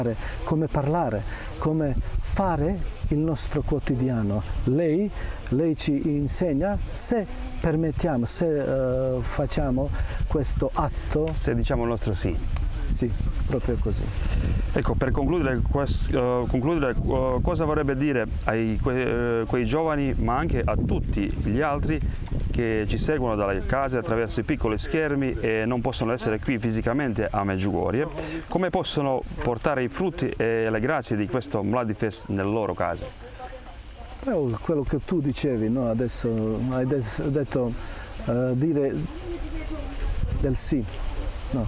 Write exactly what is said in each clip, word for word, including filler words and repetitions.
come parlare, come fare il nostro quotidiano. Lei, lei ci insegna se permettiamo, se uh, facciamo questo atto. Se diciamo il nostro sì. Sì, proprio così. Ecco, per concludere, uh, concludere uh, cosa vorrebbe dire ai que, uh, quei giovani, ma anche a tutti gli altri che ci seguono dalle case attraverso i piccoli schermi e non possono essere qui fisicamente a Medjugorje, come possono portare i frutti e le grazie di questo Mladi Fest nelle loro case? Però quello che tu dicevi, no? Adesso hai detto uh, dire del sì. No.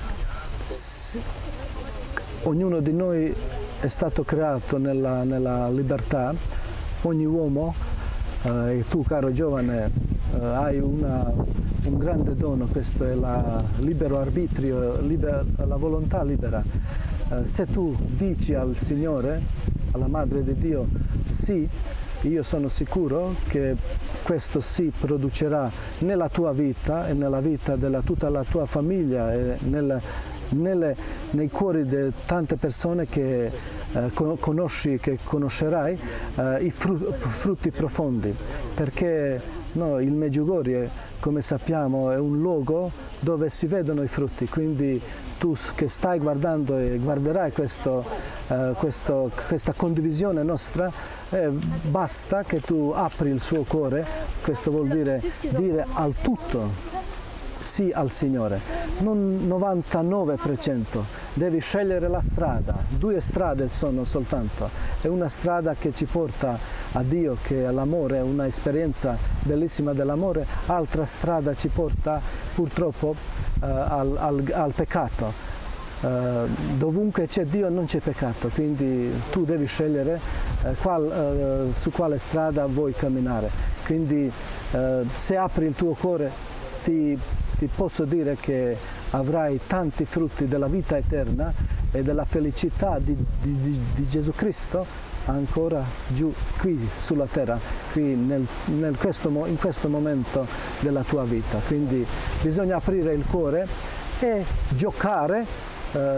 Ognuno di noi è stato creato nella, nella libertà, ogni uomo, eh, e tu caro giovane eh, hai una, un grande dono, questo è il libero arbitrio, liber, la volontà libera. Eh, se tu dici al Signore, alla Madre di Dio, sì, io sono sicuro che questo sì producerà nella tua vita e nella vita di tutta la tua famiglia e nel, nelle, nei cuori di tante persone che eh, conosci, che conoscerai, eh, i frutti profondi. Perché no, il Medjugorje, come sappiamo, è un luogo dove si vedono i frutti, quindi tu che stai guardando e guarderai questo, eh, questo, questa condivisione nostra, eh, basta che tu apri il suo cuore, questo vuol dire dire al tutto sì al Signore, non novantanove per cento, devi scegliere la strada, due strade sono soltanto, è una strada che ci porta a Dio, che è l'amore, è una esperienza bellissima dell'amore, altra strada ci porta purtroppo uh, al, al, al peccato. Uh, dovunque c'è Dio non c'è peccato, quindi tu devi scegliere uh, qual, uh, su quale strada vuoi camminare. Quindi uh, se apri il tuo cuore ti, ti posso dire che avrai tanti frutti della vita eterna e della felicità di, di, di, di Gesù Cristo ancora giù qui sulla terra, qui nel, nel questo, in questo momento della tua vita. Quindi bisogna aprire il cuore e giocare